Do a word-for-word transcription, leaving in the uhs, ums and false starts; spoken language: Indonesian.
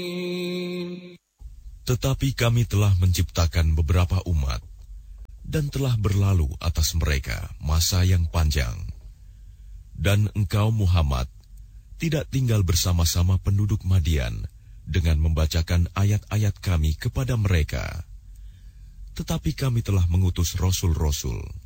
Tetapi kami telah menciptakan beberapa umat, dan telah berlalu atas mereka masa yang panjang. Dan engkau Muhammad tidak tinggal bersama-sama penduduk Madian dengan membacakan ayat-ayat kami kepada mereka. Tetapi kami telah mengutus rasul-rasul